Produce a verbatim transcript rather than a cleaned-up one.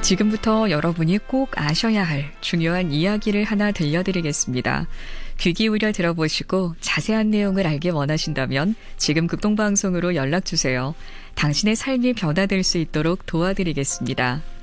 지금부터 여러분이 꼭 아셔야 할 중요한 이야기를 하나 들려드리겠습니다. 귀 기울여 들어보시고 자세한 내용을 알기 원하신다면 지금 극동방송으로 연락주세요. 당신의 삶이 변화될 수 있도록 도와드리겠습니다.